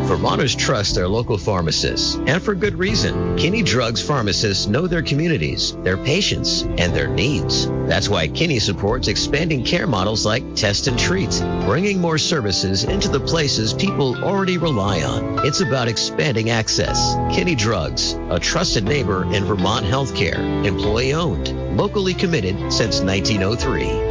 Vermonters trust their local pharmacists, and for good reason. Kinney Drugs pharmacists know their communities, their patients, and their needs. That's why Kinney supports expanding care models like Test and Treat, bringing more services into the places people already rely on. It's about expanding access. Kinney Drugs, a trusted neighbor in Vermont healthcare, employee-owned, locally committed since 1903.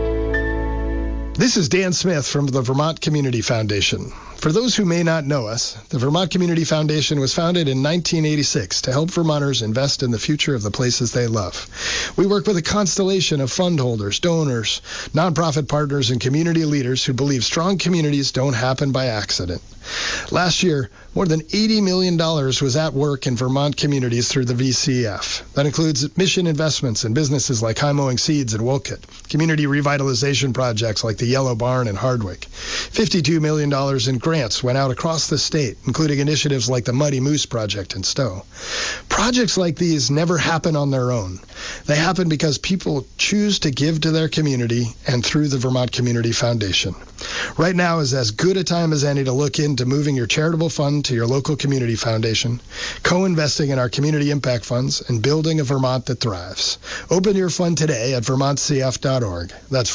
This is Dan Smith from the Vermont Community Foundation. For those who may not know us, the Vermont Community Foundation was founded in 1986 to help Vermonters invest in the future of the places they love. We work with a constellation of fund holders, donors, nonprofit partners, and community leaders who believe strong communities don't happen by accident. Last year, more than $80 million was at work in Vermont communities through the VCF. That includes mission investments in businesses like High Mowing Seeds in Wolcott, community revitalization projects like the Yellow Barn in Hardwick. $52 million in grants went out across the state, including initiatives like the Muddy Moose Project in Stowe. Projects like these never happen on their own. They happen because people choose to give to their community and through the Vermont Community Foundation. Right now is as good a time as any to look into moving your charitable fund to your local community foundation, co-investing in our community impact funds, and building a Vermont that thrives. Open your fund today at vermontcf.org. That's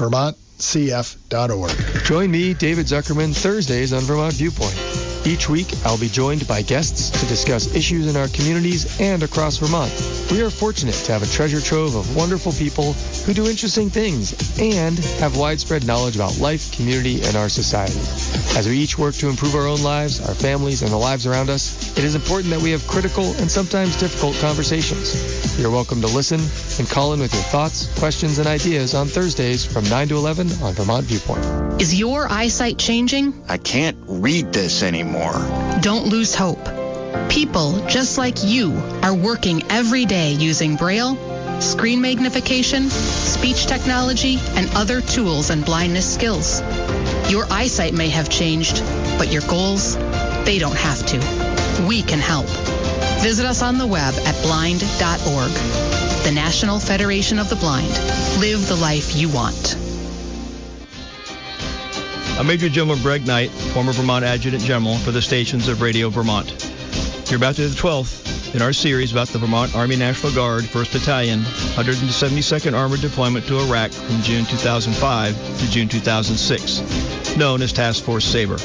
vermontcf.org. Join me, David Zuckerman, Thursdays on Vermont Viewpoint. Each week, I'll be joined by guests to discuss issues in our communities and across Vermont. We are fortunate to have a treasure trove of wonderful people who do interesting things and have widespread knowledge about life, community, and our society. As we each work to improve our own lives, our families, and the lives around us, it is important that we have critical and sometimes difficult conversations. You're welcome to listen and call in with your thoughts, questions, and ideas on Thursdays from 9 to 11 on Vermont Viewpoint. Is your eyesight changing? I can't read this anymore. Don't lose hope. People just like you are working every day using Braille, screen magnification, speech technology, and other tools and blindness skills. Your eyesight may have changed, but your goals, they don't have to. We can help. Visit us on the web at blind.org. The National Federation of the Blind. Live the life you want. I'm Major General Greg Knight, former Vermont Adjutant General for the stations of Radio Vermont. You're about to the 12th in our series about the Vermont Army National Guard, 1st Battalion, 172nd Armored Deployment to Iraq from June 2005 to June 2006, known as Task Force Sabre.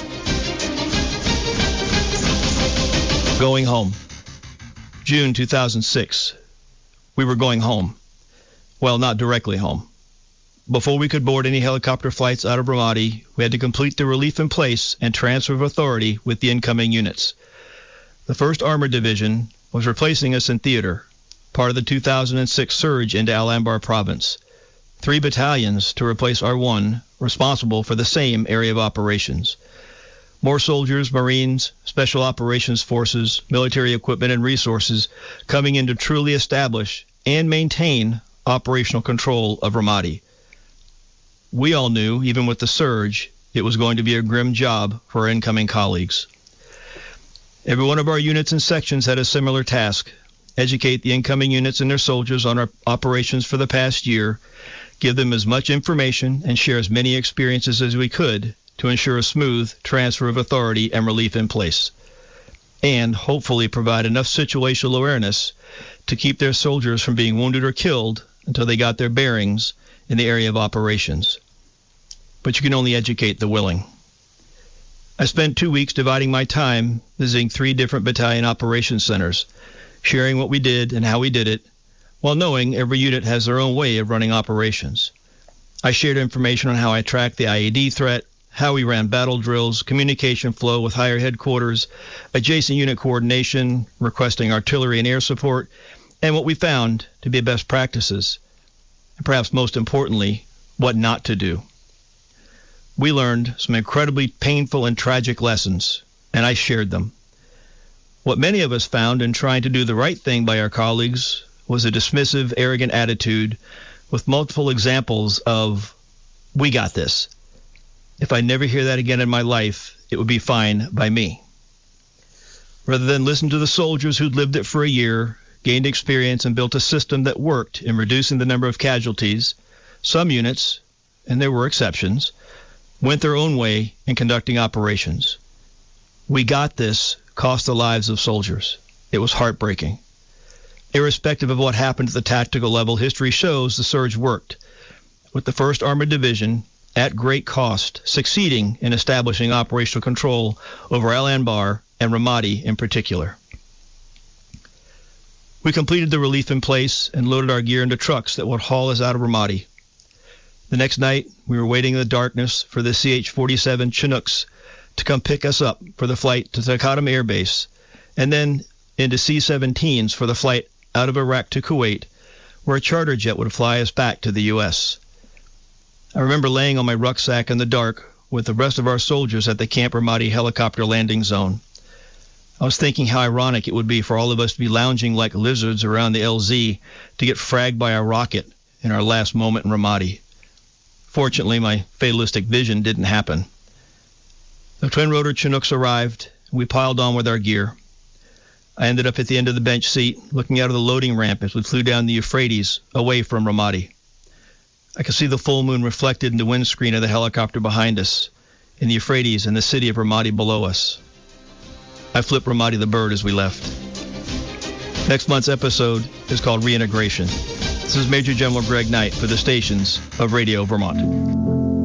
Going home. June 2006. We were going home. Well, not directly home. Before we could board any helicopter flights out of Ramadi, we had to complete the relief in place and transfer of authority with the incoming units. The 1st Armored Division was replacing us in theater, part of the 2006 surge into Al-Anbar province. 3 battalions to replace our 1, responsible for the same area of operations. More soldiers, Marines, Special Operations Forces, military equipment and resources coming in to truly establish and maintain operational control of Ramadi. We all knew, even with the surge, it was going to be a grim job for our incoming colleagues. Every one of our units and sections had a similar task: educate the incoming units and their soldiers on our operations for the past year, give them as much information and share as many experiences as we could to ensure a smooth transfer of authority and relief in place, and hopefully provide enough situational awareness to keep their soldiers from being wounded or killed until they got their bearings in the area of operations. But you can only educate the willing. I spent 2 weeks dividing my time visiting 3 different battalion operations centers, sharing what we did and how we did it, while knowing every unit has their own way of running operations. I shared information on how I tracked the IED threat, how we ran battle drills, communication flow with higher headquarters, adjacent unit coordination, requesting artillery and air support, and what we found to be best practices, and perhaps most importantly, what not to do. We learned some incredibly painful and tragic lessons, and I shared them. What many of us found in trying to do the right thing by our colleagues was a dismissive, arrogant attitude with multiple examples of, "We got this. If I never hear that again in my life, it would be fine by me." Rather than listen to the soldiers who'd lived it for a year, gained experience, and built a system that worked in reducing the number of casualties, some units, and there were exceptions, went their own way in conducting operations. We Got This cost the lives of soldiers. It was heartbreaking. Irrespective of what happened at the tactical level, history shows the surge worked, with the 1st Armored Division, at great cost, succeeding in establishing operational control over Al Anbar and Ramadi in particular. We completed the relief in place and loaded our gear into trucks that would haul us out of Ramadi. The next night, we were waiting in the darkness for the CH-47 Chinooks to come pick us up for the flight to Taqadum Air Base, and then into C-17s for the flight out of Iraq to Kuwait, where a charter jet would fly us back to the U.S. I remember laying on my rucksack in the dark with the rest of our soldiers at the Camp Ramadi helicopter landing zone. I was thinking how ironic it would be for all of us to be lounging like lizards around the LZ to get fragged by a rocket in our last moment in Ramadi. Fortunately, my fatalistic vision didn't happen. The twin-rotor Chinooks arrived, and we piled on with our gear. I ended up at the end of the bench seat, looking out of the loading ramp as we flew down the Euphrates, away from Ramadi. I could see the full moon reflected in the windscreen of the helicopter behind us, in the Euphrates and the city of Ramadi below us. I flipped Ramadi the bird as we left. Next month's episode is called Reintegration. This is Major General Greg Knight for the stations of Radio Vermont.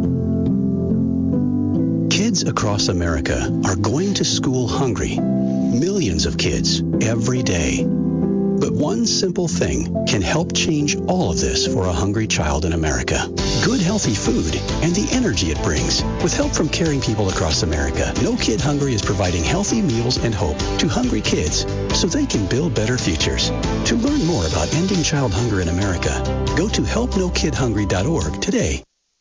Kids across America are going to school hungry. Millions of kids every day. But one simple thing can help change all of this for a hungry child in America. Good, healthy food and the energy it brings. With help from caring people across America, No Kid Hungry is providing healthy meals and hope to hungry kids so they can build better futures. To learn more about ending child hunger in America, go to helpnokidhungry.org today.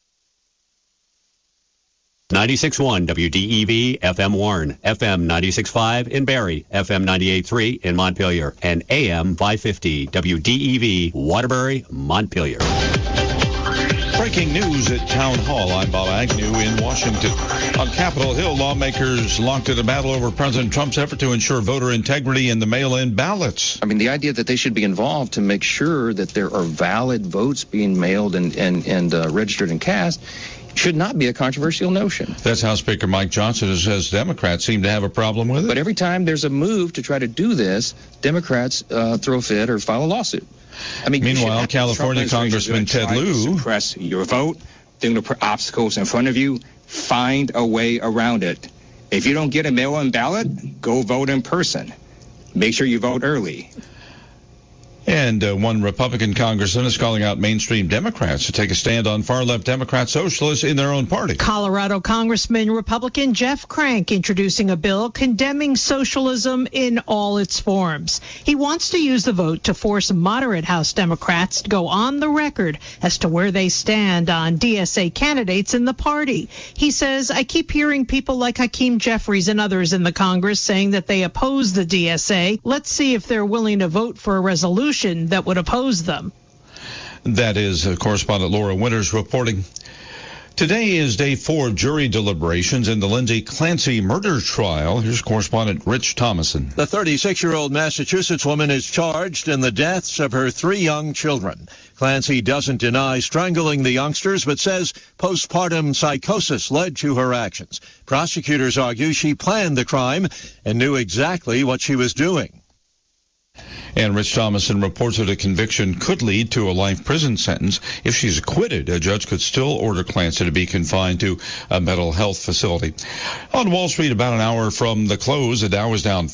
96.1 WDEV FM Warren, FM 96.5 in Barrie, FM 98.3 in Montpelier, and AM 550 WDEV Waterbury, Montpelier. Breaking news at Town Hall. I'm Bob Agnew in Washington. On Capitol Hill, lawmakers locked in a battle over President Trump's effort to ensure voter integrity in the mail-in ballots. I mean, the idea that they should be involved to make sure that there are valid votes being mailed and registered and cast should not be a controversial notion. That's House Speaker Mike Johnson, who says Democrats seem to have a problem with it. But every time there's a move to try to do this, Democrats throw a fit or file a lawsuit. I mean, meanwhile, California Congressman Ted Lieu suppress your vote, they're going to put obstacles in front of you. Find a way around it. If you don't get a mail-in ballot, go vote in person. Make sure you vote early. And one Republican congressman is calling out mainstream Democrats to take a stand on far-left Democrat socialists in their own party. Colorado Congressman Republican Jeff Crank introducing a bill condemning socialism in all its forms. He wants to use the vote to force moderate House Democrats to go on the record as to where they stand on DSA candidates in the party. He says, I keep hearing people like Hakeem Jeffries and others in the Congress saying that they oppose the DSA. Let's see if they're willing to vote for a resolution that would oppose them. That is correspondent Laura Winters reporting. Today is day 4 of jury deliberations in the Lindsay Clancy murder trial. Here's correspondent Rich Thomason. The 36-year-old Massachusetts woman is charged in the deaths of her 3 young children. Clancy doesn't deny strangling the youngsters, but says postpartum psychosis led to her actions. Prosecutors argue she planned the crime and knew exactly what she was doing. And Rich Thomason reports that a conviction could lead to a life prison sentence. If she's acquitted, a judge could still order Clancy to be confined to a mental health facility. On Wall Street, about an hour from the close, the Dow is down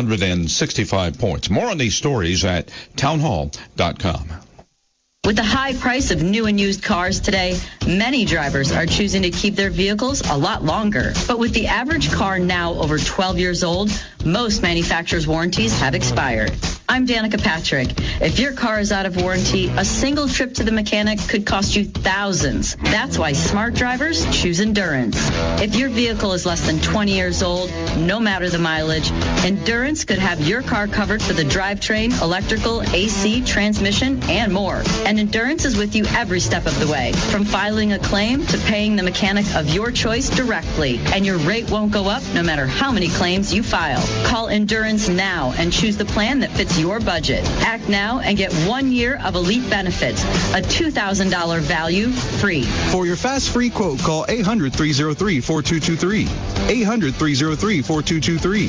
465 points. More on these stories at townhall.com. With the high price of new and used cars today, many drivers are choosing to keep their vehicles a lot longer. But with the average car now over 12 years old, most manufacturers' warranties have expired. I'm Danica Patrick. If your car is out of warranty, a single trip to the mechanic could cost you thousands. That's why smart drivers choose Endurance. If your vehicle is less than 20 years old, no matter the mileage, Endurance could have your car covered for the drivetrain, electrical, AC, transmission, and more. And Endurance is with you every step of the way, from filing filing a claim to paying the mechanic of your choice directly, and your rate won't go up no matter how many claims you file. Call Endurance now and choose the plan that fits your budget. Act now and get 1 year of elite benefits, a $2,000 value free. For your fast free quote, call 800-303-4223. 800-303-4223.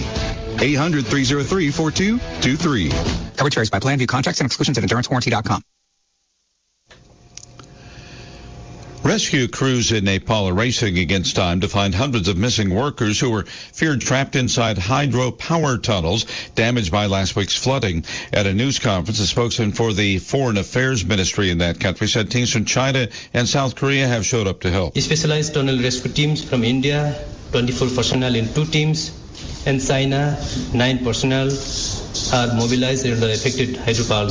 800-303-4223. Coverage varies by plan. View contracts and exclusions at EnduranceWarranty.com. Rescue crews in Nepal are racing against time to find hundreds of missing workers who were feared trapped inside hydropower tunnels damaged by last week's flooding. At a news conference, a spokesman for the Foreign Affairs Ministry in that country said teams from China and South Korea have showed up to help. Specialized tunnel rescue teams from India, 24 personnel in 2 teams, and China, 9 personnel are mobilized in the affected hydropower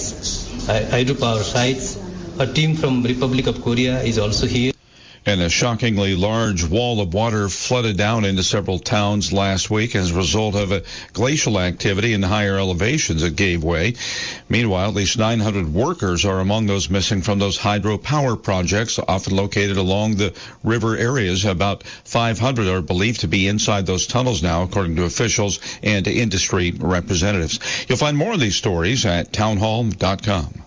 sites. A team from Republic of Korea is also here. And a shockingly large wall of water flooded down into several towns last week as a result of a glacial activity in higher elevations that gave way. Meanwhile, at least 900 workers are among those missing from those hydropower projects, often located along the river areas. About 500 are believed to be inside those tunnels now, according to officials and industry representatives. You'll find more of these stories at townhall.com.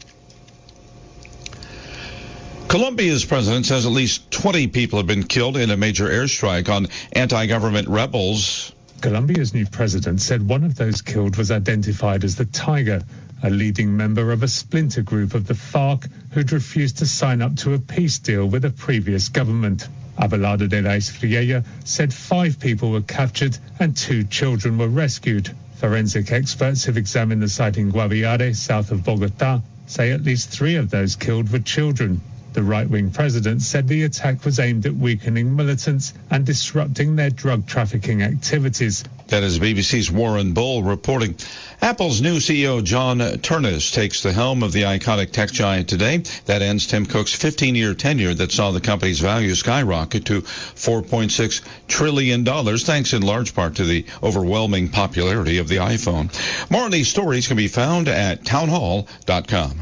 Colombia's president says at least 20 people have been killed in a major airstrike on anti-government rebels. Colombia's new president said one of those killed was identified as the Tiger, a leading member of a splinter group of the FARC who'd refused to sign up to a peace deal with a previous government. Abelardo de la Espriella said 5 people were captured and 2 children were rescued. Forensic experts who've examined the site in Guaviare, south of Bogota, say at least 3 of those killed were children. The right-wing president said the attack was aimed at weakening militants and disrupting their drug trafficking activities. That is BBC's Warren Bull reporting. Apple's new CEO, John Ternus, takes the helm of the iconic tech giant today. That ends Tim Cook's 15-year tenure that saw the company's value skyrocket to $4.6 trillion, thanks in large part to the overwhelming popularity of the iPhone. More on these stories can be found at townhall.com.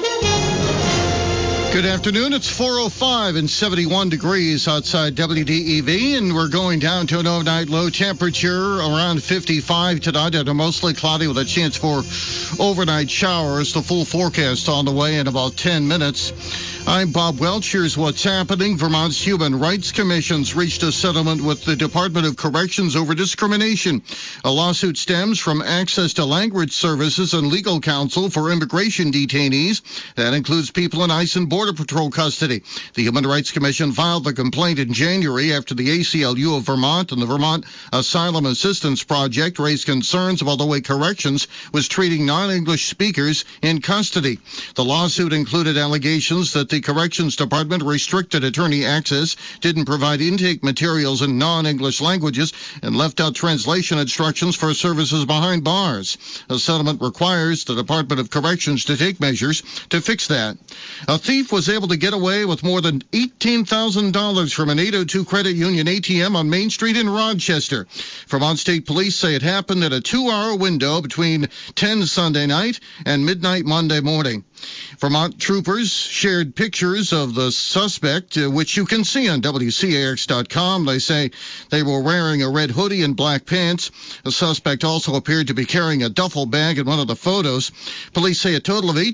Good afternoon. It's 4:05 and 71 degrees outside WDEV, and we're going down to an overnight low temperature around 55 tonight, and a mostly cloudy with a chance for overnight showers. The full forecast on the way in about 10 minutes. I'm Bob Welch. Here's what's happening. Vermont's Human Rights Commission's reached a settlement with the Department of Corrections over discrimination. A lawsuit stems from access to language services and legal counsel for immigration detainees. That includes people in ICE and Border Patrol custody. The Human Rights Commission filed the complaint in January after the ACLU of Vermont and the Vermont Asylum Assistance Project raised concerns about the way corrections was treating non-English speakers in custody. The lawsuit included allegations that the Corrections Department restricted attorney access, didn't provide intake materials in non-English languages, and left out translation instructions for services behind bars. A settlement requires the Department of Corrections to take measures to fix that. A thief was able to get away with more than $18,000 from an 802 Credit Union ATM on Main Street in Rochester. Vermont State Police say it happened in a 2-hour window between 10 Sunday night and midnight Monday morning. Vermont troopers shared pictures of the suspect, which you can see on WCAX.com. They say they were wearing a red hoodie and black pants. The suspect also appeared to be carrying a duffel bag in one of the photos. Police say a total of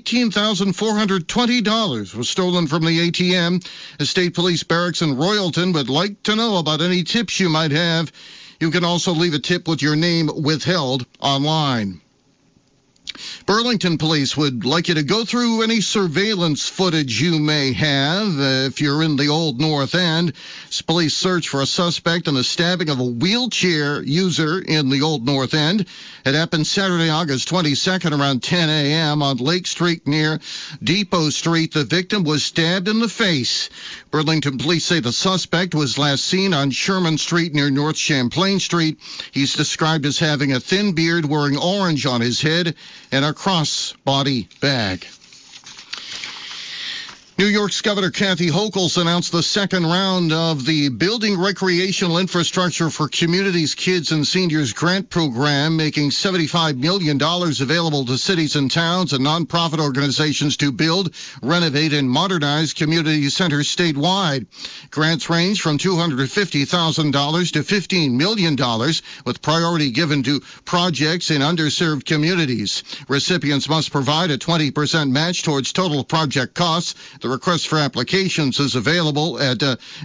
$18,420 was stolen from the ATM. The State Police Barracks in Royalton would like to know about any tips you might have. You can also leave a tip with your name withheld online. Burlington Police would like you to go through any surveillance footage you may have if you're in the Old North End. Police search for a suspect in the stabbing of a wheelchair user in the Old North End. It happened Saturday, August 22nd around 10 a.m. on Lake Street near Depot Street. The victim was stabbed in the face. Burlington Police say the suspect was last seen on Sherman Street near North Champlain Street. He's described as having a thin beard, wearing orange on his head, and a cross-body bag. New York's Governor Kathy Hochul announced the second round of the Building Recreational Infrastructure for Communities, Kids, and Seniors grant program, making $75 million available to cities and towns and nonprofit organizations to build, renovate, and modernize community centers statewide. Grants range from $250,000 to $15 million, with priority given to projects in underserved communities. Recipients must provide a 20% match towards total project costs. The request for applications is available at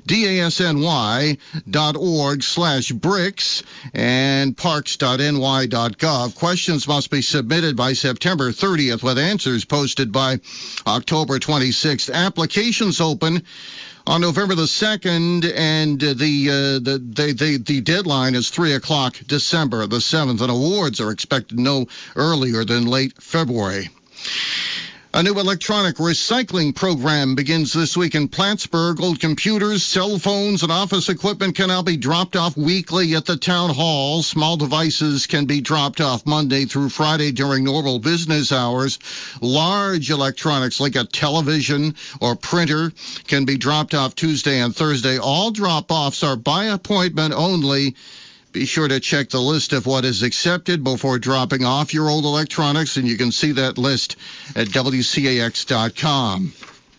dasny.org/bricks and parks.ny.gov. Questions must be submitted by September 30th with answers posted by October 26th. Applications open on November the 2nd, and the deadline is 3 o'clock December the 7th, and awards are expected no earlier than late February. A new electronic recycling program begins this week in Plattsburgh. Old computers, cell phones, and office equipment can now be dropped off weekly at the town hall. Small devices can be dropped off Monday through Friday during normal business hours. Large electronics like a television or printer can be dropped off Tuesday and Thursday. All drop-offs are by appointment only. Be sure to check the list of what is accepted before dropping off your old electronics, and you can see that list at WCAX.com.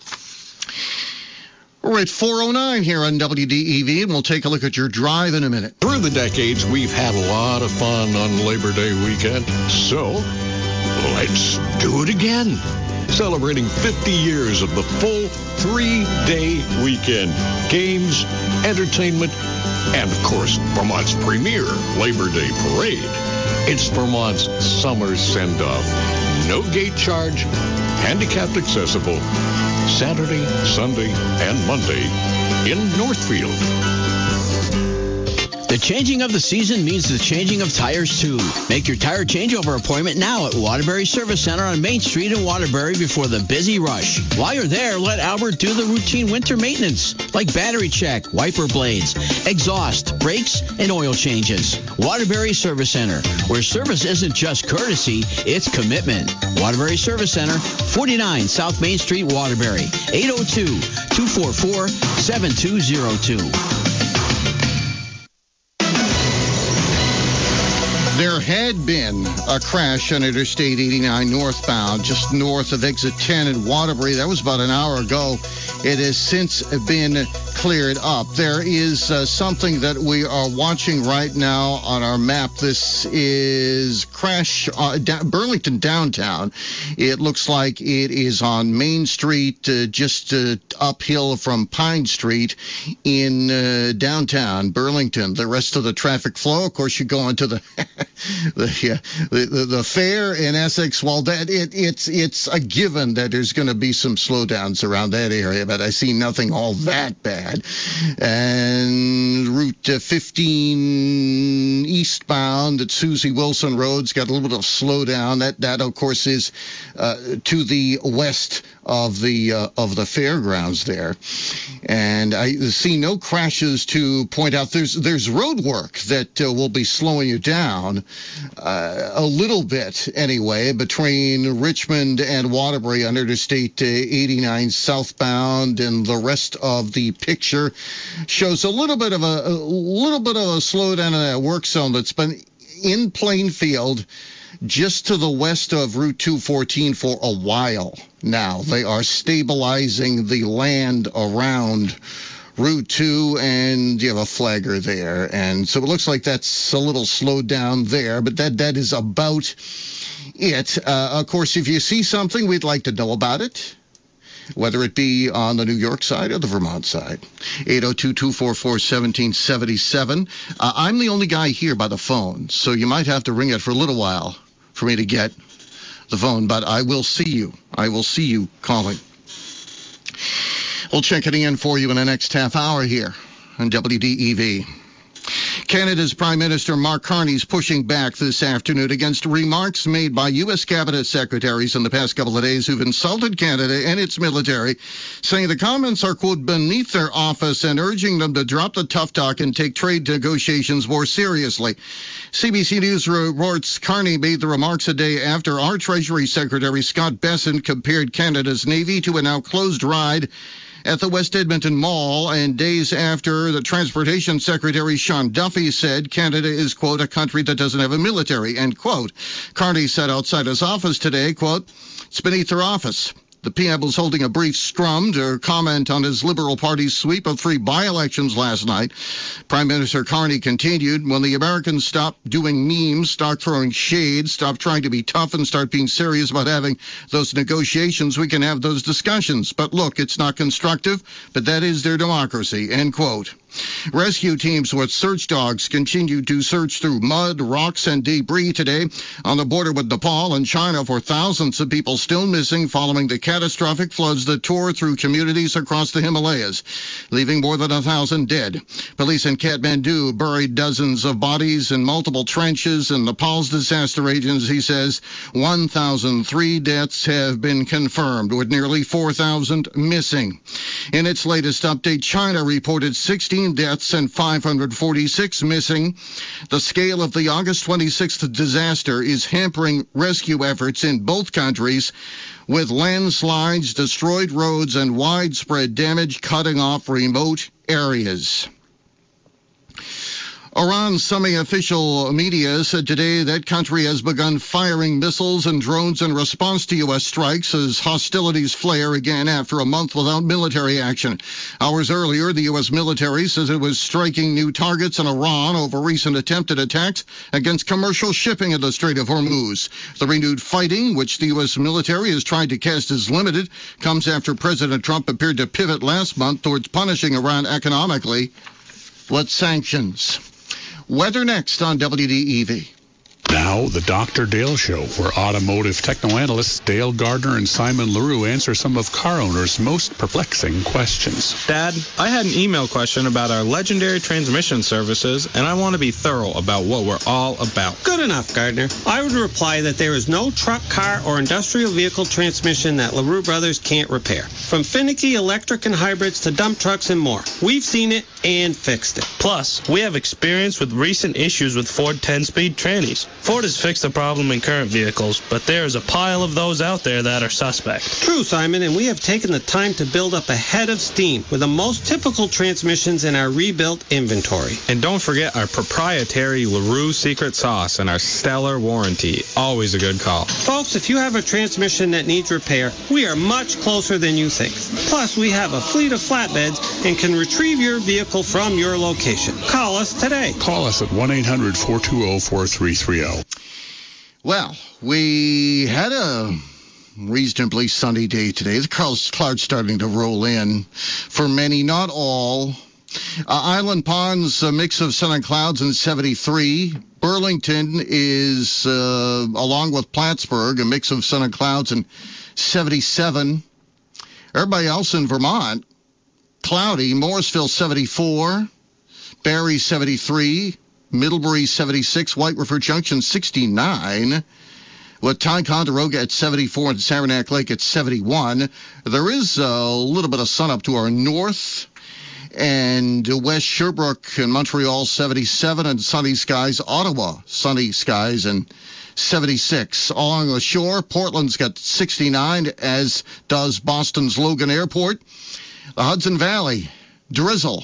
We're at 4:09 here on WDEV, and we'll take a look at your drive in a minute. Through the decades, we've had a lot of fun on Labor Day weekend, so let's do it again. Celebrating 50 years of the full 3-day weekend. Games, entertainment, and, of course, Vermont's premier Labor Day parade. It's Vermont's summer send-off. No gate charge, handicapped accessible, Saturday, Sunday, and Monday in Northfield. The changing of the season means the changing of tires, too. Make your tire changeover appointment now at Waterbury Service Center on Main Street in Waterbury before the busy rush. While you're there, let Albert do the routine winter maintenance, like battery check, wiper blades, exhaust, brakes, and oil changes. Waterbury Service Center, where service isn't just courtesy, it's commitment. Waterbury Service Center, 49 South Main Street, Waterbury, 802-244-7202. There had been a crash on Interstate 89 northbound, just north of Exit 10 in Waterbury. That was about an hour ago. It has since been cleared up. There is something that we are watching right now on our map. This is crash Burlington downtown. It looks like it is on Main Street, just uphill from Pine Street in downtown Burlington. The rest of the traffic flow, of course, you go into the the fair in Essex. Well, it's a given that there's going to be some slowdowns around that area, but I see nothing all that bad. And Route 15 eastbound at Susie Wilson Road's got a little bit of slowdown. That of course is to the west of the fairgrounds there, and I see no crashes to point out. There's road work that will be slowing you down a little bit anyway between Richmond and Waterbury on Interstate 89 southbound, and the rest of the picture shows a little bit of a slowdown in that work zone that's been in Plainfield, just to the west of Route 214 for a while now. They are stabilizing the land around Route 2, and you have a flagger there. And so it looks like that's a little slowed down there, but that is about it. Of course, if you see something, we'd like to know about it, whether it be on the New York side or the Vermont side. 802-244-1777. I'm the only guy here by the phone, so you might have to ring it for a little while for me to get the phone, but I will see you. I will see you calling. We'll check it in for you in the next half hour here on WDEV. Canada's Prime Minister Mark Carney is pushing back this afternoon against remarks made by U.S. cabinet secretaries in the past couple of days who've insulted Canada and its military, saying the comments are, quote, beneath their office and urging them to drop the tough talk and take trade negotiations more seriously. CBC News reports Carney made the remarks a day after our Treasury Secretary Scott Bessent compared Canada's Navy to a now closed ride at the West Edmonton Mall, and days after the Transportation Secretary Sean Duffy said Canada is, quote, a country that doesn't have a military, end quote. Carney said outside his office today, quote, it's beneath their office. The PM was holding a brief scrum to comment on his Liberal Party's sweep of 3 by-elections last night. Prime Minister Carney continued, when the Americans stop doing memes, start throwing shade, stop trying to be tough, and start being serious about having those negotiations, we can have those discussions. But look, it's not constructive, but that is their democracy, end quote. Rescue teams with search dogs continued to search through mud, rocks, and debris today on the border with Nepal and China for thousands of people still missing following the catastrophic floods that tore through communities across the Himalayas, leaving more than 1,000 dead. Police in Kathmandu buried dozens of bodies in multiple trenches, and Nepal's disaster agency says 1,003 deaths have been confirmed, with nearly 4,000 missing. In its latest update, China reported 16 deaths and 546 missing. The scale of the August 26th disaster is hampering rescue efforts in both countries, with landslides, destroyed roads, and widespread damage cutting off remote areas. Iran's semi-official media said today that country has begun firing missiles and drones in response to U.S. strikes as hostilities flare again after a month without military action. Hours earlier, the U.S. military says it was striking new targets in Iran over recent attempted attacks against commercial shipping in the Strait of Hormuz. The renewed fighting, which the U.S. military has tried to cast as limited, comes after President Trump appeared to pivot last month towards punishing Iran economically with sanctions. Weather next on WDEV. Now, the Dr. Dale Show, where automotive technoanalysts Dale Gardner and Simon LaRue answer some of car owners' most perplexing questions. Dad, I had an email question about our legendary transmission services, and I want to be thorough about what we're all about. Good enough, Gardner. I would reply that there is no truck, car, or industrial vehicle transmission that LaRue Brothers can't repair. From finicky electric and hybrids to dump trucks and more. We've seen it and fixed it. Plus, we have experience with recent issues with Ford 10-speed trannies. Ford has fixed the problem in current vehicles, but there is a pile of those out there that are suspect. True, Simon, and we have taken the time to build up a head of steam with the most typical transmissions in our rebuilt inventory. And don't forget our proprietary LaRue secret sauce and our stellar warranty. Always a good call. Folks, if you have a transmission that needs repair, we are much closer than you think. Plus, we have a fleet of flatbeds and can retrieve your vehicle from your location. Call us today. Call us at 1-800-420-4330. Well, we had a reasonably sunny day today. The clouds starting to roll in for many, not all. Island Pond's a mix of sun and clouds in 73. Burlington is, along with Plattsburgh, a mix of sun and clouds in 77. Everybody else in Vermont, cloudy. Morrisville 74. Barrie 73. Middlebury 76, White River Junction 69, with Ticonderoga at 74 and Saranac Lake at 71. There is a little bit of sun up to our north, and West Sherbrooke and Montreal 77, and sunny skies. Ottawa, sunny skies and 76. Along the shore, Portland's got 69, as does Boston's Logan Airport. The Hudson Valley, drizzle,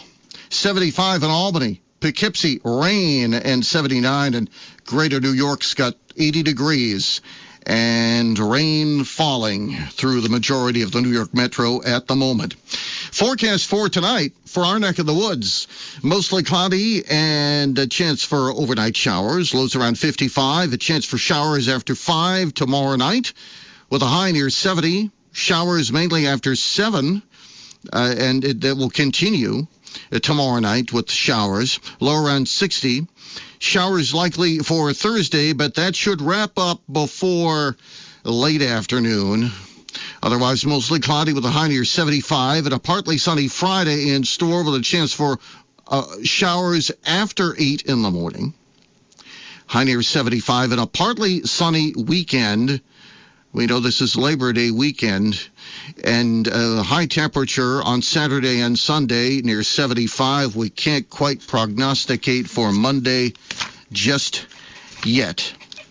75 in Albany. Poughkeepsie, rain, and 79, and Greater New York's got 80 degrees and rain falling through the majority of the New York metro at the moment. Forecast for tonight for our neck of the woods. Mostly cloudy and a chance for overnight showers. Lows around 55. A chance for showers after 5 tomorrow night with a high near 70. Showers mainly after 7, and that will continue tomorrow night with showers. Low around 60. Showers likely for Thursday, but that should wrap up before late afternoon. Otherwise, mostly cloudy with a high near 75, and a partly sunny Friday in store with a chance for Showers after 8 in the morning. High near 75 and a partly sunny weekend. We know this is Labor Day weekend. And high temperature on Saturday and Sunday near 75. We can't quite prognosticate for Monday just yet.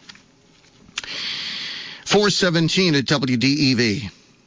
417 at WDEV.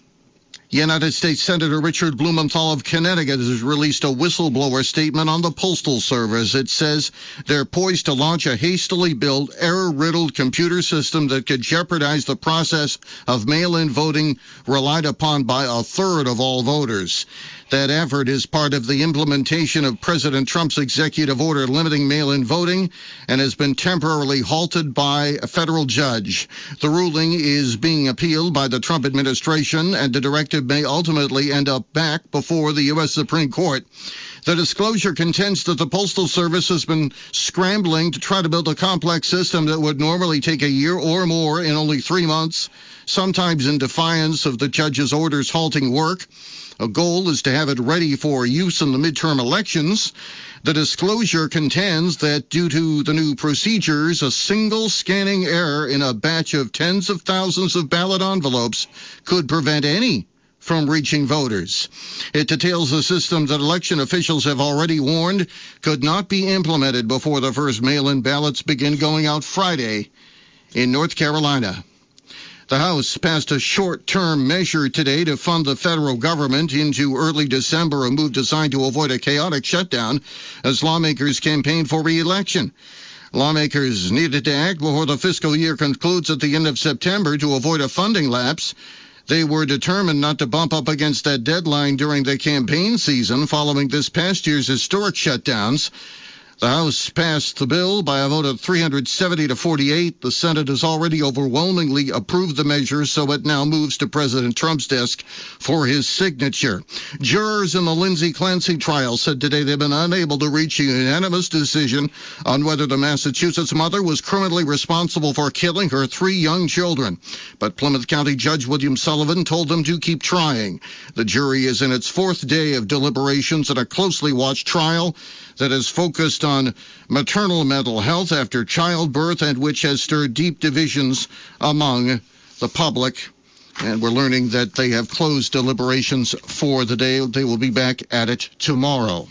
United States Senator Richard Blumenthal of Connecticut has released a whistleblower statement on the Postal Service. It says they're poised to launch a hastily built, error-riddled computer system that could jeopardize the process of mail-in voting relied upon by a third of all voters. That effort is part of the implementation of President Trump's executive order limiting mail-in voting and has been temporarily halted by a federal judge. The ruling is being appealed by the Trump administration, and the directive may ultimately end up back before the U.S. Supreme Court. The disclosure contends that the Postal Service has been scrambling to try to build a complex system that would normally take a year or more in only 3 months, sometimes in defiance of the judge's orders halting work. A goal is to have it ready for use in the midterm elections. The disclosure contends that due to the new procedures, a single scanning error in a batch of tens of thousands of ballot envelopes could prevent any from reaching voters. It details a system that election officials have already warned could not be implemented before the first mail-in ballots begin going out Friday in North Carolina. The House passed a short-term measure today to fund the federal government into early December, a move designed to avoid a chaotic shutdown as lawmakers campaign for re-election. Lawmakers needed to act before the fiscal year concludes at the end of September to avoid a funding lapse. They were determined not to bump up against that deadline during the campaign season following this past year's historic shutdowns. The House passed the bill by a vote of 370 to 48. The Senate has already overwhelmingly approved the measure, so it now moves to President Trump's desk for his signature. Jurors in the Lindsay Clancy trial said today they've been unable to reach a unanimous decision on whether the Massachusetts mother was criminally responsible for killing her 3 young children. But Plymouth County Judge William Sullivan told them to keep trying. The jury is in its 4th day of deliberations in a closely watched trial that is focused on maternal mental health after childbirth and which has stirred deep divisions among the public. And we're learning that they have closed deliberations for the day. They will be back at it tomorrow.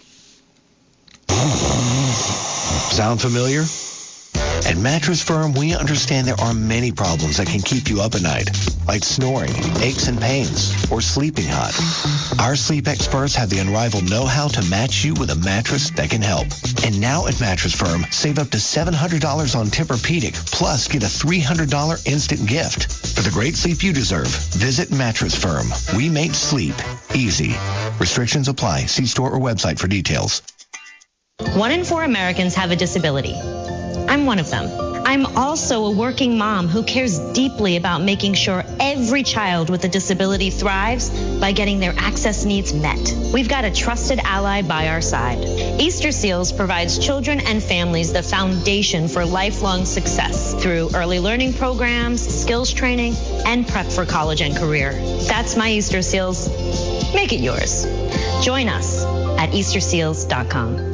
Sound familiar? At Mattress Firm, we understand there are many problems that can keep you up at night, like snoring, aches and pains, or sleeping hot. Our sleep experts have the unrivaled know-how to match you with a mattress that can help. And now at Mattress Firm, save up to $700 on Tempur-Pedic, plus get a $300 instant gift. For the great sleep you deserve, visit Mattress Firm. We make sleep easy. Restrictions apply. See store or website for details. 1 in 4 Americans have a disability. I'm one of them. I'm also a working mom who cares deeply about making sure every child with a disability thrives by getting their access needs met. We've got a trusted ally by our side. Easter Seals provides children and families the foundation for lifelong success through early learning programs, skills training, and prep for college and career. That's my Easter Seals. Make it yours. Join us at EasterSeals.com.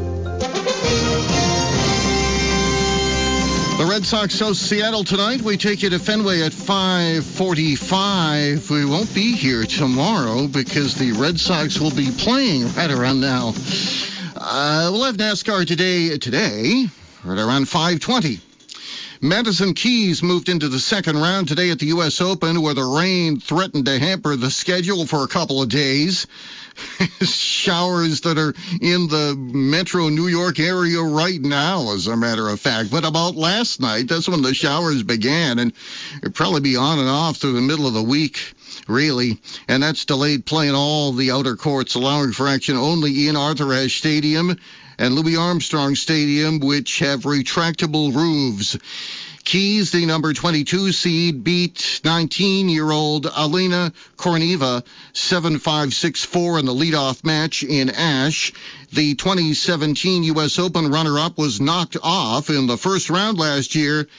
The Red Sox host Seattle tonight. We take you to Fenway at 5:45. We won't be here tomorrow because the Red Sox will be playing right around now. We'll have NASCAR today right around 5:20. Madison Keys moved into the second round today at the U.S. Open, where the rain threatened to hamper the schedule for a couple of days. Showers that are in the metro New York area right now, as a matter of fact. But about last night, that's when the showers began, and it'll probably be on and off through the middle of the week, really. And that's delayed play in all the outer courts, allowing for action only in Arthur Ashe Stadium and Louis Armstrong Stadium, which have retractable roofs. Keys, the number 22 seed, beat 19-year-old Alina Korneva 7-5-6-4 in the leadoff match in Ashe. The 2017 U.S. Open runner-up was knocked off in the first round last year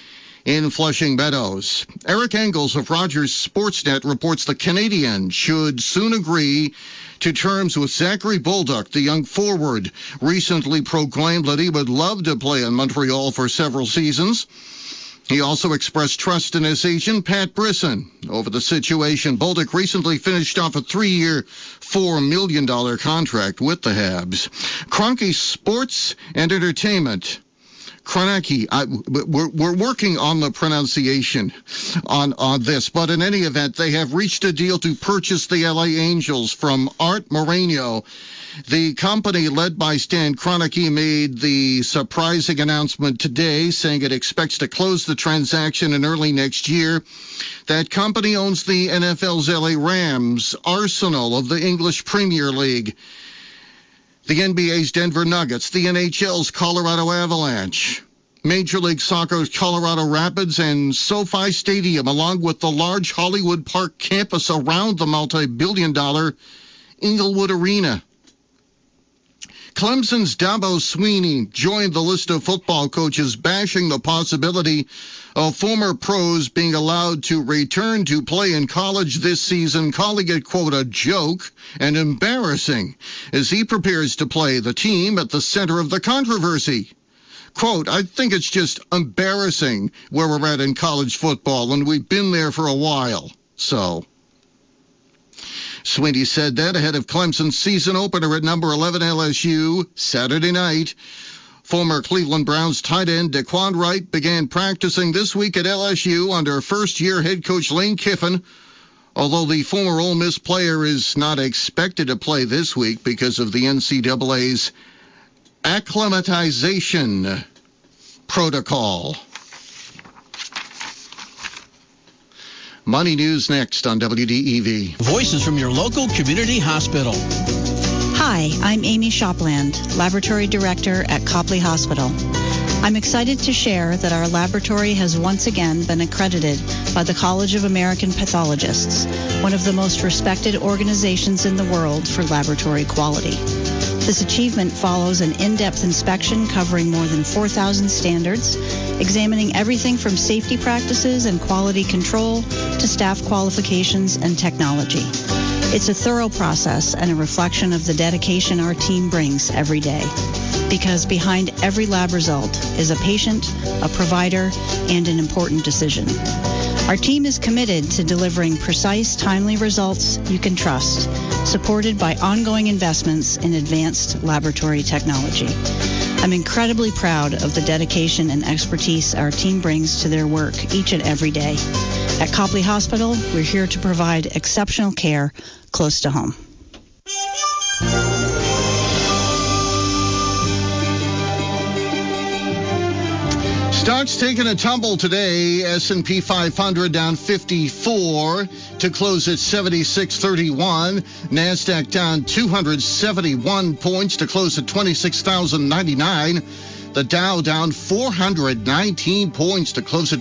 in Flushing Meadows. Eric Engels of Rogers Sportsnet reports the Canadian should soon agree to terms with Zachary Bolduc, the young forward, recently proclaimed that he would love to play in Montreal for several seasons. He also expressed trust in his agent, Pat Brisson, over the situation. Bolduc recently finished off a 3-year, $4 million contract with the Habs. Kroenke Sports and Entertainment. Kroenke, we're working on the pronunciation on this, but in any event, they have reached a deal to purchase the LA Angels from Art Moreno. The company led by Stan Kroenke made the surprising announcement today, saying it expects to close the transaction in early next year. That company owns the NFL's LA Rams, Arsenal of the English Premier League, the NBA's Denver Nuggets, the NHL's Colorado Avalanche, Major League Soccer's Colorado Rapids, and SoFi Stadium, along with the large Hollywood Park campus around the multi-billion-dollar Inglewood Arena. Clemson's Dabo Swinney joined the list of football coaches bashing the possibility of former pros being allowed to return to play in college this season, calling it, quote, a joke and embarrassing as he prepares to play the team at the center of the controversy. Quote, I think it's just embarrassing where we're at in college football, and we've been there for a while. So Swinney said that ahead of Clemson's season opener at number 11 LSU Saturday night. Former Cleveland Browns tight end Daquan Wright began practicing this week at LSU under first-year head coach Lane Kiffin, although the former Ole Miss player is not expected to play this week because of the NCAA's acclimatization protocol. Money News next on WDEV. Voices from your local community hospital. Hi, I'm Amy Shopland, Laboratory Director at Copley Hospital. I'm excited to share that our laboratory has once again been accredited by the College of American Pathologists, one of the most respected organizations in the world for laboratory quality. This achievement follows an in-depth inspection covering more than 4,000 standards, examining everything from safety practices and quality control to staff qualifications and technology. It's a thorough process and a reflection of the dedication our team brings every day. Because behind every lab result is a patient, a provider, and an important decision. Our team is committed to delivering precise, timely results you can trust, supported by ongoing investments in advanced laboratory technology. I'm incredibly proud of the dedication and expertise our team brings to their work each and every day. At Copley Hospital, we're here to provide exceptional care close to home. Stocks taking a tumble today. S&P 500 down 54 to close at 76.31. NASDAQ down 271 points to close at 26,099. The Dow down 419 points to close at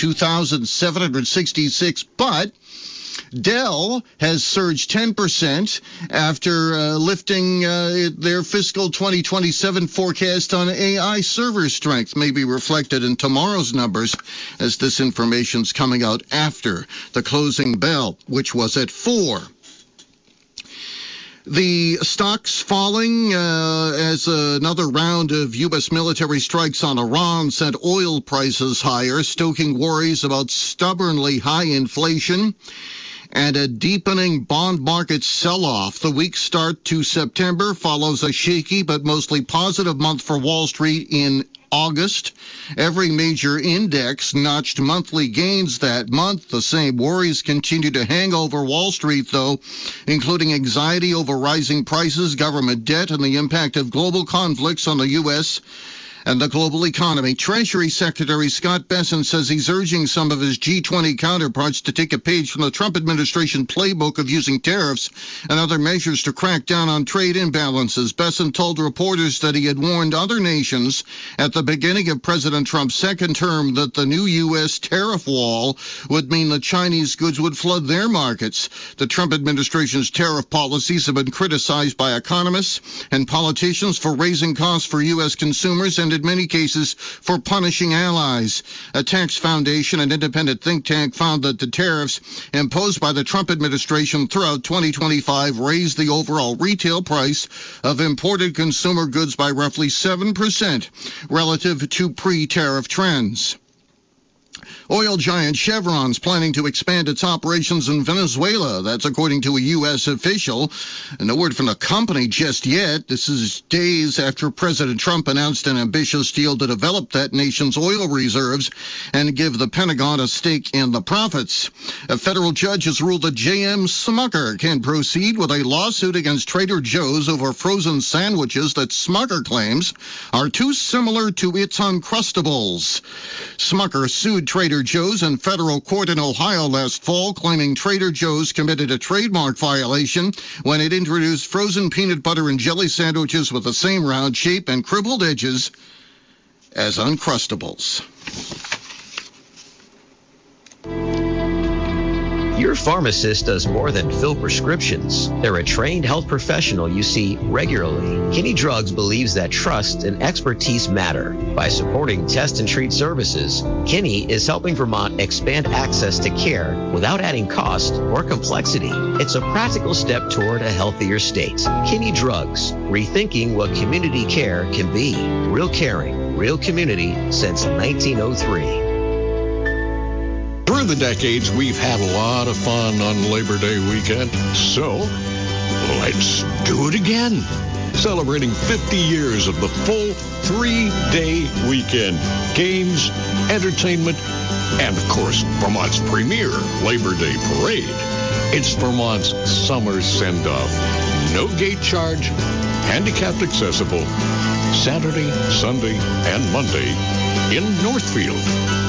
52,766. But Dell has surged 10% after lifting their fiscal 2027 forecast on AI server strength. May be reflected in tomorrow's numbers as this information's coming out after the closing bell, which was at 4. The stocks falling as another round of U.S. military strikes on Iran sent oil prices higher, stoking worries about stubbornly high inflation and a deepening bond market sell-off. The weak start to September follows a shaky but mostly positive month for Wall Street in August. Every major index notched monthly gains that month. The same worries continue to hang over Wall Street, though, including anxiety over rising prices, government debt, and the impact of global conflicts on the U.S. and the global economy. Treasury Secretary Scott Bessent says he's urging some of his G20 counterparts to take a page from the Trump administration playbook of using tariffs and other measures to crack down on trade imbalances. Bessent told reporters that he had warned other nations at the beginning of President Trump's second term that the new U.S. tariff wall would mean that Chinese goods would flood their markets. The Trump administration's tariff policies have been criticized by economists and politicians for raising costs for U.S. consumers and and in many cases for punishing allies. A tax foundation and independent think tank found that the tariffs imposed by the Trump administration throughout 2025 raised the overall retail price of imported consumer goods by roughly 7% relative to pre-tariff trends. Oil giant Chevron's planning to expand its operations in Venezuela. That's according to a U.S. official. No word from the company just yet. This is days after President Trump announced an ambitious deal to develop that nation's oil reserves and give the Pentagon a stake in the profits. A federal judge has ruled that J.M. Smucker can proceed with a lawsuit against Trader Joe's over frozen sandwiches that Smucker claims are too similar to its Uncrustables. Smucker sued Trader Joe's in federal court in Ohio last fall, claiming Trader Joe's committed a trademark violation when it introduced frozen peanut butter and jelly sandwiches with the same round shape and cribbled edges as Uncrustables. Your pharmacist does more than fill prescriptions. They're a trained health professional you see regularly. Kinney Drugs believes that trust and expertise matter. By supporting test and treat services, Kinney is helping Vermont expand access to care without adding cost or complexity. It's a practical step toward a healthier state. Kinney Drugs, rethinking what community care can be. Real caring, real community since 1903. Through the decades, we've had a lot of fun on Labor Day weekend, so let's do it again. Celebrating 50 years of the full 3-day weekend. Games, entertainment, and, of course, Vermont's premier Labor Day parade. It's Vermont's summer send-off. No gate charge, handicapped accessible, Saturday, Sunday, and Monday in Northfield.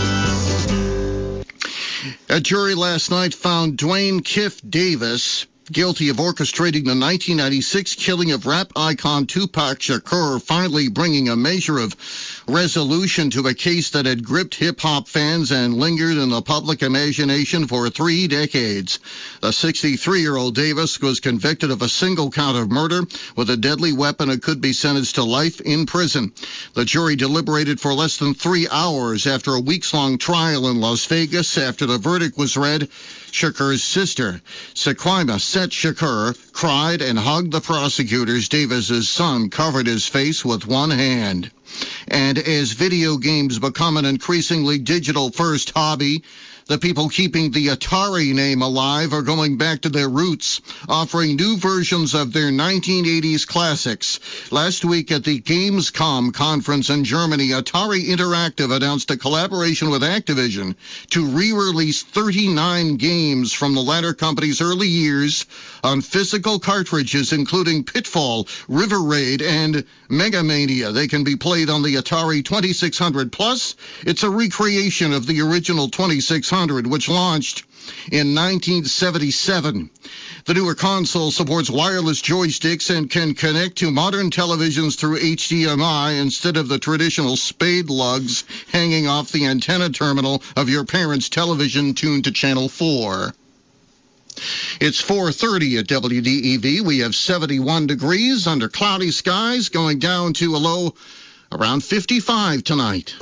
A jury last night found Dwayne Kiff Davis guilty of orchestrating the 1996 killing of rap icon Tupac Shakur, finally bringing a measure of resolution to a case that had gripped hip-hop fans and lingered in the public imagination for 3 decades. The 63-year-old Davis was convicted of a single count of murder with a deadly weapon and could be sentenced to life in prison. The jury deliberated for less than 3 hours after a weeks-long trial in Las Vegas. After the verdict was read, Shakur's sister, Sequima Set Shakur, cried and hugged the prosecutors. Davis's son covered his face with one hand. And as video games become an increasingly digital-first hobby, the people keeping the Atari name alive are going back to their roots, offering new versions of their 1980s classics. Last week at the Gamescom conference in Germany, Atari Interactive announced a collaboration with Activision to re-release 39 games from the latter company's early years on physical cartridges, including Pitfall, River Raid, and Mega Mania. They can be played on the Atari 2600 Plus. It's a recreation of the original 2600, which launched in 1977. The newer console supports wireless joysticks and can connect to modern televisions through HDMI instead of the traditional spade lugs hanging off the antenna terminal of your parents' television tuned to Channel 4. It's 4:30 at WDEV. We have 71 degrees under cloudy skies, going down to a low around 55 tonight.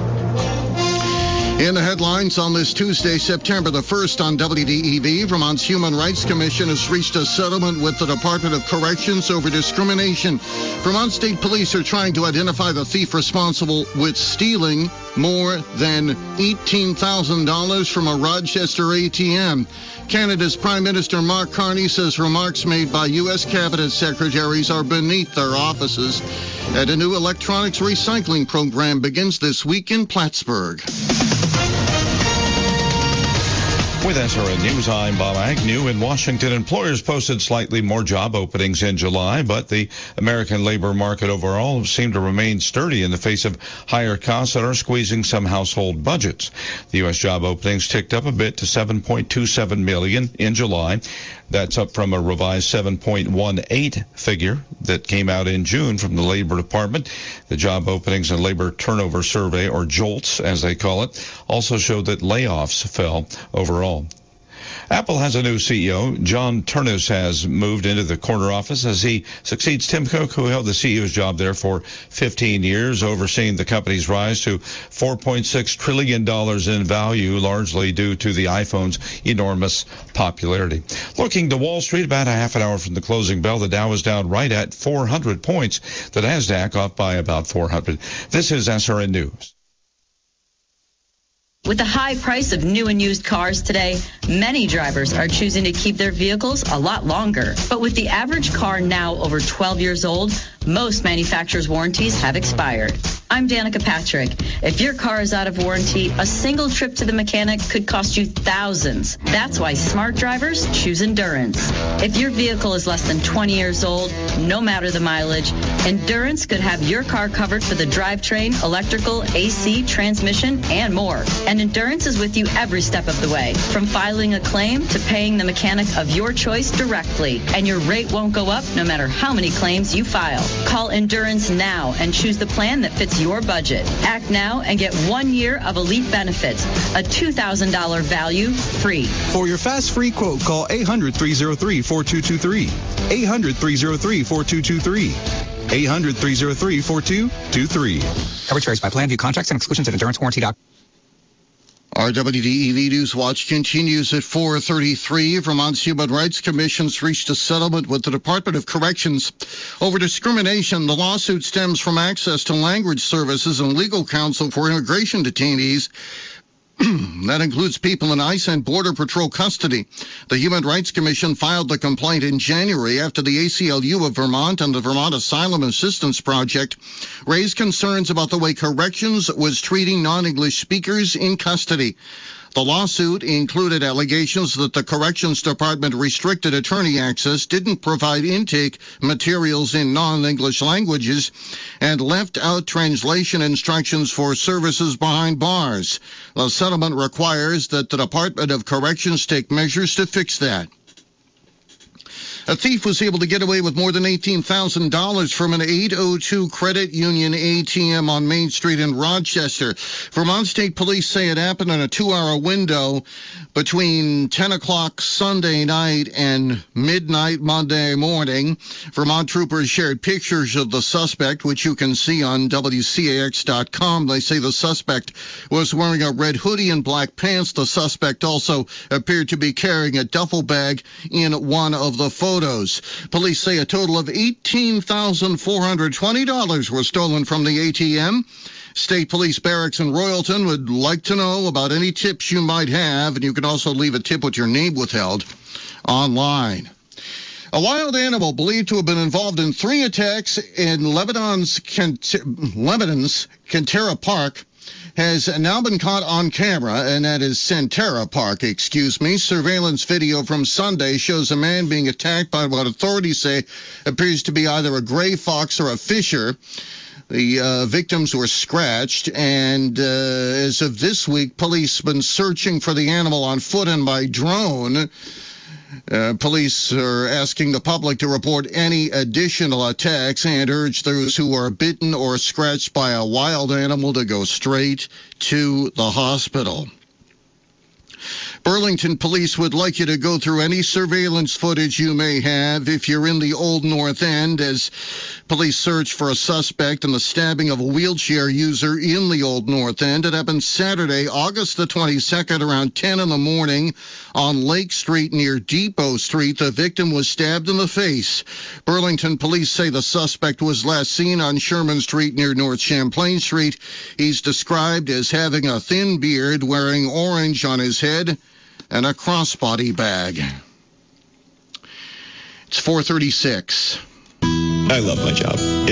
In the headlines on this Tuesday, September the 1st on WDEV, Vermont's Human Rights Commission has reached a settlement with the Department of Corrections over discrimination. Vermont State Police are trying to identify the thief responsible with stealing more than $18,000 from a Rochester ATM. Canada's Prime Minister Mark Carney says remarks made by U.S. Cabinet secretaries are beneath their offices. And a new electronics recycling program begins this week in Plattsburgh. With SRN News, I'm Bob Agnew. In Washington, employers posted slightly more job openings in July, but the American labor market overall seemed to remain sturdy in the face of higher costs that are squeezing some household budgets. The U.S. job openings ticked up a bit to 7.27 million in July. That's up from a revised 7.18 figure that came out in June from the Labor Department. The Job Openings and Labor Turnover Survey, or JOLTS as they call it, also showed that layoffs fell overall. Apple has a new CEO. John Ternus has moved into the corner office as he succeeds Tim Cook, who held the CEO's job there for 15 years, overseeing the company's rise to $4.6 trillion in value, largely due to the iPhone's enormous popularity. Looking to Wall Street, about a half an hour from the closing bell, the Dow is down right at 400 points. The Nasdaq off by about 400. This is SRN News. With the high price of new and used cars today, many drivers are choosing to keep their vehicles a lot longer. But with the average car now over 12 years old, most manufacturers' warranties have expired. I'm Danica Patrick. If your car is out of warranty, a single trip to the mechanic could cost you thousands. That's why smart drivers choose Endurance. If your vehicle is less than 20 years old, no matter the mileage, Endurance could have your car covered for the drivetrain, electrical, AC, transmission, and more. And Endurance is with you every step of the way, from filing a claim to paying the mechanic of your choice directly. And your rate won't go up no matter how many claims you file. Call Endurance now and choose the plan that fits your budget. Act now and get 1 year of elite benefits, a $2,000 value free. For your fast free quote, call 800-303-4223. 800-303-4223. 800-303-4223. Coverage varies by plan. View contracts and exclusions at EnduranceWarranty.com. Our WDEV News Watch continues at 4:33. Vermont's Human Rights Commission's reached a settlement with the Department of Corrections over discrimination. The lawsuit stems from access to language services and legal counsel for immigration detainees. That includes people in ICE and Border Patrol custody. The Human Rights Commission filed the complaint in January after the ACLU of Vermont and the Vermont Asylum Assistance Project raised concerns about the way corrections was treating non-English speakers in custody. The lawsuit included allegations that the Corrections Department restricted attorney access, didn't provide intake materials in non-English languages, and left out translation instructions for services behind bars. The settlement requires that the Department of Corrections take measures to fix that. A thief was able to get away with more than $18,000 from an 802 Credit Union ATM on Main Street in Rochester. Vermont State Police say it happened in a 2-hour window between 10 o'clock Sunday night and midnight Monday morning. Vermont troopers shared pictures of the suspect, which you can see on WCAX.com. They say the suspect was wearing a red hoodie and black pants. The suspect also appeared to be carrying a duffel bag in one of the photos. Police say a total of $18,420 was stolen from the ATM. State Police Barracks in Royalton would like to know about any tips you might have, and you can also leave a tip with your name withheld online. A wild animal believed to have been involved in 3 attacks in Lebanon's Kentera Park has now been caught on camera, and that is Centera Park, Surveillance video from Sunday shows a man being attacked by what authorities say appears to be either a gray fox or a fisher. The victims were scratched, and as of this week, police have been searching for the animal on foot and by drone. Police are asking the public to report any additional attacks and urge those who are bitten or scratched by a wild animal to go straight to the hospital. Burlington police would like you to go through any surveillance footage you may have if you're in the Old North End, as police search for a suspect in the stabbing of a wheelchair user in the Old North End. It happened Saturday, August the 22nd, around 10 in the morning on Lake Street near Depot Street. The victim was stabbed in the face. Burlington police say the suspect was last seen on Sherman Street near North Champlain Street. He's described as having a thin beard, wearing orange on his head, and a crossbody bag. It's 4:36. I love my job.